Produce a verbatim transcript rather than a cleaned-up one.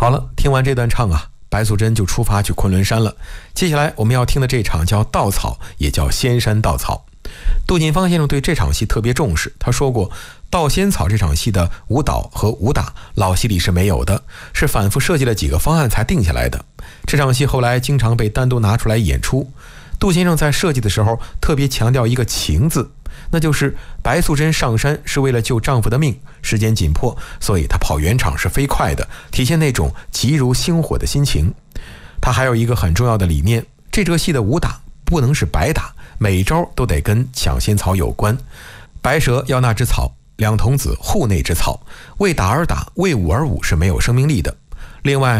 好了，听完这段唱啊，白素贞就出发去昆仑山了。接下来我们要听的这场叫稻草，也叫仙山稻草。杜近芳先生对这场戏特别重视，他说过，稻仙草这场戏的舞蹈和武打老戏里是没有的，是反复设计了几个方案才定下来的。这场戏后来经常被单独拿出来演出。杜先生在设计的时候特别强调一个情字，那就是白素贞上山是为了救丈夫的命，时间紧迫，所以她跑圆场是飞快的，体现那种急如星火的心情。她还有一个很重要的理念，这出戏的武打不能是白打，每招都得跟抢仙草有关。白蛇要那只草，两童子护那只草，为打而打，为舞而舞是没有生命力的。另外